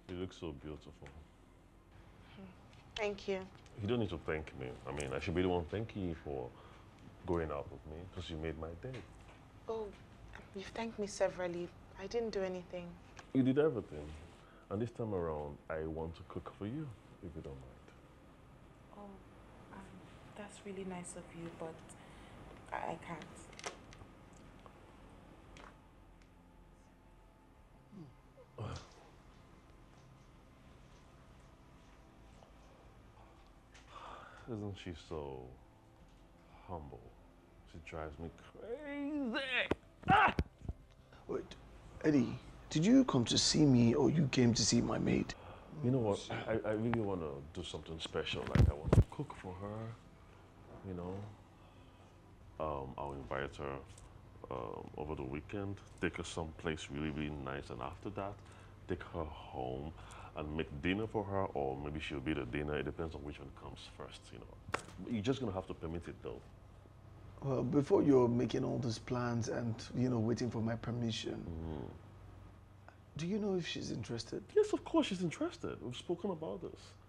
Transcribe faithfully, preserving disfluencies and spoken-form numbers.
You look so beautiful. Thank you. You don't need to thank me. I mean, I should be the one thanking you for going out with me because you made my day. Oh, you've thanked me severally. I didn't do anything. You did everything. And this time around, I want to cook for you, if you don't mind. Oh, um, that's really nice of you, but I, I can't. Isn't she so humble? She drives me crazy. Ah! Wait, Eddie, did you come to see me or you came to see my maid? You know what? I, I really want to do something special. Like, I want to cook for her, you know. Um, I'll invite her um, over the weekend, take her someplace really, really nice, and after that, take her home and make dinner for her, or maybe she'll be the dinner. It depends on which one comes first, you know. You're just gonna have to permit it, though. Well, before you're making all these plans and, you know, waiting for my permission, Mm. do you know if she's interested? Yes, of course she's interested. We've spoken about this.